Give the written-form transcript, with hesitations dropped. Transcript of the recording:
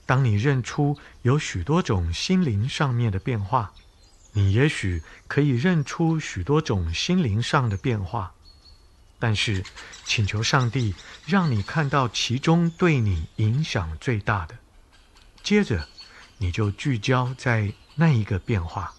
当你认出有许多种心灵上面的变化，你也许可以认出许多种心灵上的变化，但是请求上帝让你看到其中对你影响最大的，接着你就聚焦在那一个变化。